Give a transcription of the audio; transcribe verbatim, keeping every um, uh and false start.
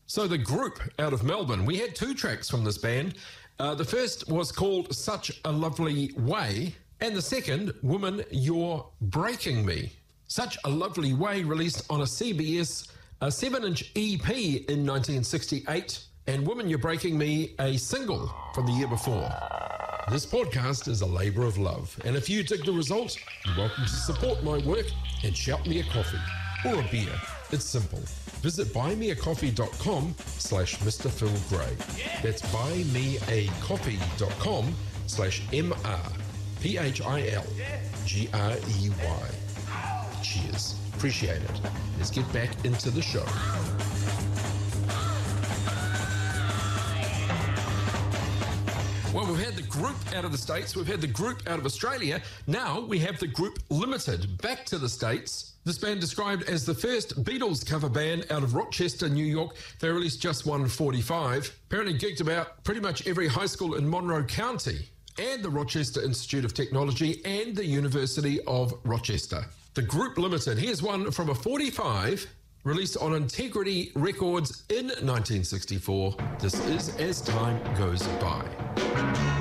So the Group out of Melbourne, we had two tracks from this band. Uh, the first was called Such a Lovely Way, and the second, Woman, You're Breaking Me. Such a Lovely Way released on a C B S a seven-inch E P in nineteen sixty-eight, and Woman, You're Breaking Me, a single from the year before. This podcast is a labour of love, and if you dig the result, you're welcome to support my work and shout me a coffee or a beer. It's simple. Visit buymeacoffee.com slash Mr. Phil Gray. That's buymeacoffee.com slash M-R-P-H-I-L-G-R-E-Y. Cheers. Appreciate it. Let's get back into the show. Well, we've had the Group out of the States. We've had the Group out of Australia. Now we have the Group Limited back to the States. This band described as the first Beatles cover band out of Rochester, New York. They released just one forty-five. Apparently gigged about pretty much every high school in Monroe County and the Rochester Institute of Technology and the University of Rochester. The Group Limited. Here's one from a forty-five released on Integrity Records in nineteen sixty-four. This is As Time Goes By.